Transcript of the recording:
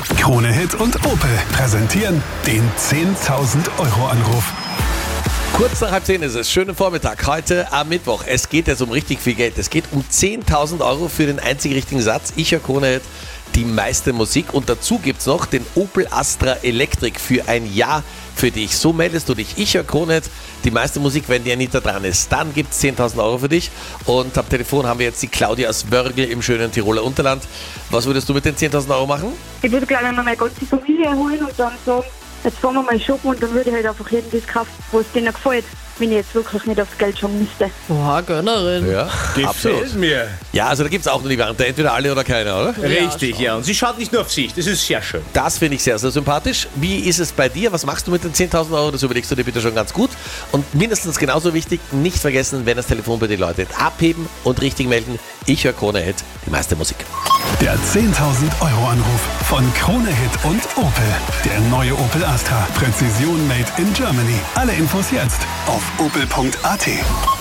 Krone Hit und Opel präsentieren den 10.000 Euro Anruf. Kurz nach 9:30 ist es. Schönen Vormittag. Heute am Mittwoch. Es geht jetzt um richtig viel Geld. Es geht um 10.000 Euro für den einzig richtigen Satz. Ich höre Krone Hit, die meiste Musik. Und dazu gibt es noch den Opel Astra Electric für ein Jahr für dich. So meldest du dich. Ich höre Krone Hit, die meiste Musik, wenn die Anita dran ist. Dann gibt es 10.000 Euro für dich. Und am Telefon haben wir jetzt die Claudia aus Wörgl im schönen Tiroler Unterland. Was würdest du mit den 10.000 Euro machen? Ich würde gerne noch meine ganze Familie holen und dann sagen, jetzt fahren wir mal shoppen und dann würde ich halt einfach jedem das kaufen, was denen gefällt, wenn ich jetzt wirklich nicht aufs Geld schauen müsste. Boah, Gönnerin. Ja, Gefällt mir. Ja, also da gibt es auch nur die Variante, entweder alle oder keiner, oder? Richtig, ja. Und sie schaut nicht nur auf sich. Das ist sehr schön. Das finde ich sehr, sehr sympathisch. Wie ist es bei dir? Was machst du mit den 10.000 Euro? Das überlegst du dir bitte schon ganz gut. Und mindestens genauso wichtig, nicht vergessen, wenn das Telefon bei dir läutet, abheben und richtig melden. Ich höre Krone Hit, die meiste Musik. Der 10.000 Euro Anruf von Krone Hit und Opel. Der neue Opel Astra. Präzision made in Germany. Alle Infos jetzt auf opel.at.